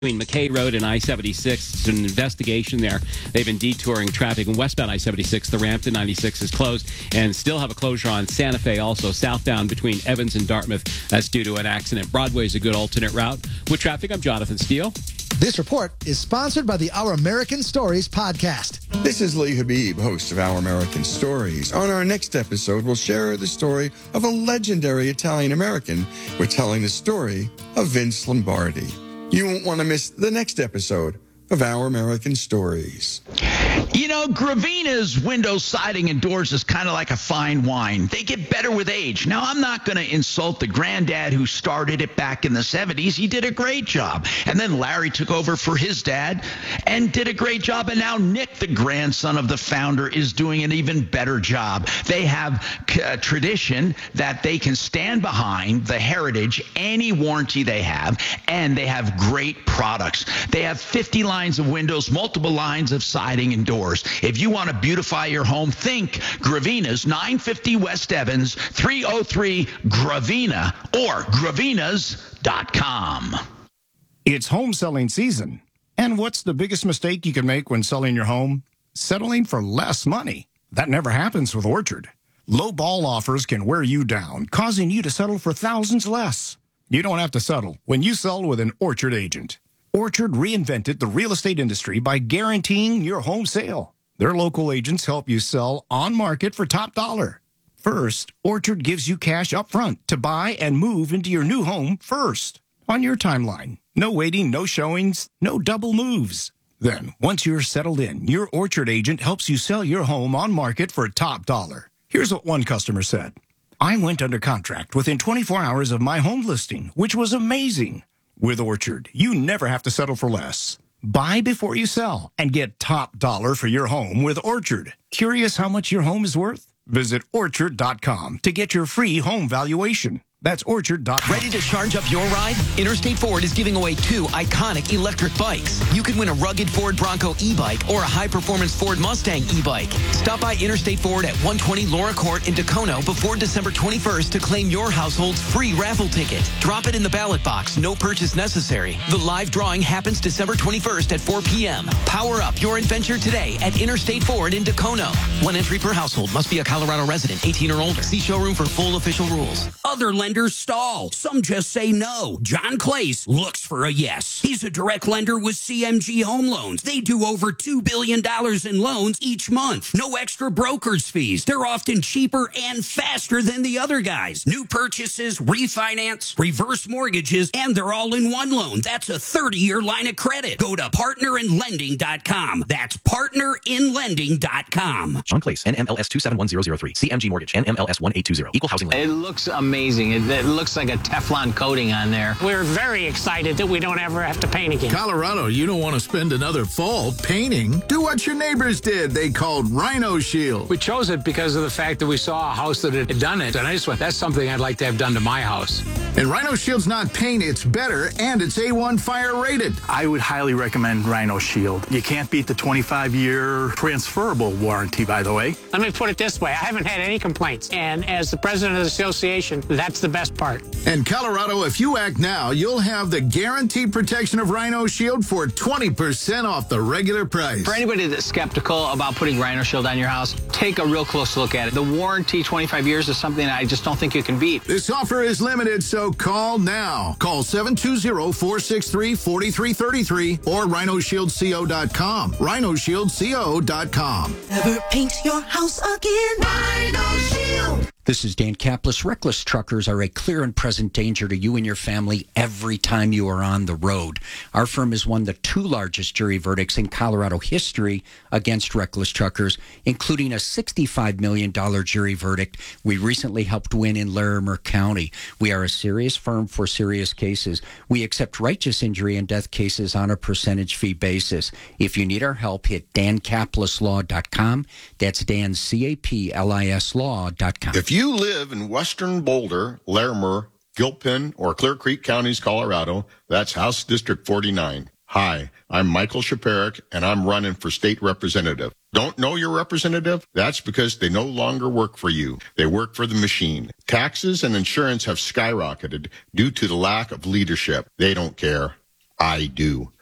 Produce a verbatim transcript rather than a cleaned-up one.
Between McKay Road and I seventy-six, it's an investigation there. They've been detouring traffic. And westbound I seventy-six, the ramp to ninety-six is closed, and still have a closure on Santa Fe also. Southbound between Evans and Dartmouth, that's due to an accident. Broadway is a good alternate route. With traffic, I'm Jonathan Steele. This report is sponsored by the Our American Stories podcast. This is Lee Habib, host of Our American Stories. On our next episode, we'll share the story of a legendary Italian-American. We're telling the story of Vince Lombardi. You won't want to miss the next episode of Our American Stories. You know, Gravina's window siding and doors is kind of like a fine wine. They get better with age. Now, I'm not going to insult the granddad who started it back in the seventies. He did a great job. And then Larry took over for his dad and did a great job. And now Nick, the grandson of the founder, is doing an even better job. They have a tradition that they can stand behind, the heritage, any warranty they have, and they have great products. They have fifty lines of windows, multiple lines of siding and doors. If you want to beautify your home, think Gravina's, nine fifty West Evans, three oh three Gravina, or gravinas dot com. It's home selling season. And what's the biggest mistake you can make when selling your home? Settling for less money. That never happens with Orchard. Low ball offers can wear you down, causing you to settle for thousands less. You don't have to settle when you sell with an Orchard agent. Orchard reinvented the real estate industry by guaranteeing your home sale. Their local agents help you sell on market for top dollar. First, Orchard gives you cash up front to buy and move into your new home first on your timeline. No waiting, no showings, no double moves. Then, once you're settled in, your Orchard agent helps you sell your home on market for top dollar. Here's what one customer said. I went under contract within twenty-four hours of my home listing, which was amazing. With Orchard, you never have to settle for less. Buy before you sell and get top dollar for your home with Orchard. Curious how much your home is worth? Visit orchard dot com to get your free home valuation. That's orchard dot com. Ready to charge up your ride? Interstate Ford is giving away two iconic electric bikes. You can win a rugged Ford Bronco e-bike or a high-performance Ford Mustang e-bike. Stop by Interstate Ford at one twenty Laura Court in Dacono before December twenty-first to claim your household's free raffle ticket. Drop it in the ballot box. No purchase necessary. The live drawing happens December twenty-first at four p.m. Power up your adventure today at Interstate Ford in Dacono. One entry per household. Must be a Colorado resident, eighteen or older. See showroom for full official rules. Other lenders stall. Some just say no. John Clace looks for a yes. He's a direct lender with C M G Home Loans. They do over two billion dollars in loans each month. No extra broker's fees. They're often cheaper and faster than the other guys. New purchases, refinance, reverse mortgages, and they're all in one loan. That's a thirty-year line of credit. Go to partner in lending dot com. That's partner in lending dot com. John Clace, N M L S two seven one zero zero three. C M G Mortgage, N M L S one eight two zero. Equal housing lender. It looks amazing. It, it looks like a Teflon coating on there. We're very excited that we don't ever have to paint again. Colorado, you don't want to spend another fall painting. Do what your neighbors did. They called Rhino Shield. We chose it because of the fact that we saw a house that had done it, and I just went, that's something I'd like to have done to my house. And Rhino Shield's not paint, it's better, and it's A one fire rated. I would highly recommend Rhino Shield. You can't beat the twenty-five year transferable warranty, by the way. Let me put it this way. I haven't had any complaints, and as the president of the association, that's the best part. In Colorado, if you act now, you'll have the guaranteed protection of Rhino Shield for twenty percent off the regular price. For anybody that's skeptical about putting Rhino Shield on your house, take a real close look at it. The warranty, twenty-five years, is something I just don't think you can beat. This offer is limited, so call now. Call seven two zero, four six three, four three three three or rhino shield co dot com. rhino shield co dot com. Never paint your house again. Rhino Shield. This is Dan Kaplis. Reckless truckers are a clear and present danger to you and your family every time you are on the road. Our firm has won the two largest jury verdicts in Colorado history against reckless truckers, including a sixty-five million dollars jury verdict we recently helped win in Larimer County. We are a serious firm for serious cases. We accept righteous injury and death cases on a percentage fee basis. If you need our help, hit dan kaplis law dot com. That's Dan, C A P L I S law dot com. If you live in western Boulder, Larimer, Gilpin, or Clear Creek counties, Colorado, that's House District forty-nine. Hi, I'm Michael Shaparik, and I'm running for state representative. Don't know your representative? That's because they no longer work for you. They work for the machine. Taxes and insurance have skyrocketed due to the lack of leadership. They don't care. I do.